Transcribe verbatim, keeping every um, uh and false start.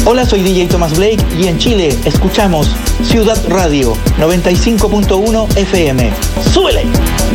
Hola, soy D J Thomas Blake y en Chile escuchamos Ciudad Radio noventa y cinco punto uno F M. ¡Súbele!